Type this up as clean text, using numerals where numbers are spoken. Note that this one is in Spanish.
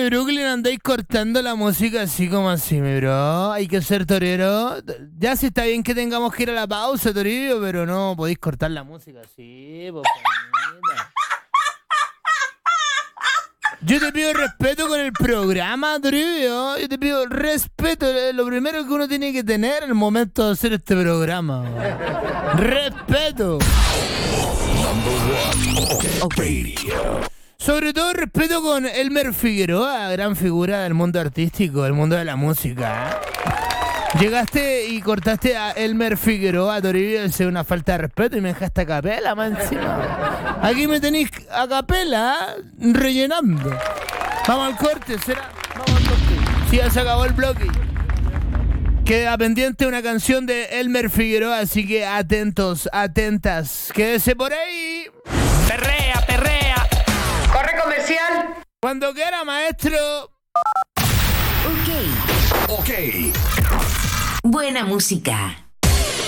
mi Brooklyn, andáis cortando la música así como así, mi bro. Hay que ser torero. Ya sí está bien que tengamos que ir a la pausa, Toribio, pero no podéis cortar la música así, po, panita. Yo te pido respeto con el programa, Toribio. Yo te pido respeto. Es lo primero que uno tiene que tener al momento de hacer este programa. Respeto. Okay. Sobre todo respeto con Elmer Figueroa, gran figura del mundo artístico, del mundo de la música. Llegaste y cortaste a Elmer Figueroa, Toribio, es una falta de respeto y me dejaste a capela más encima. Aquí me tenéis a capela, rellenando. Vamos al corte, ¿será? Vamos al corte. Sí, ya se acabó el bloque. Queda pendiente una canción de Elmer Figueroa, así que atentos, atentas. Quédese por ahí. Perrea, perrea. Corre comercial. Cuando quiera, maestro. Ok. Buena música.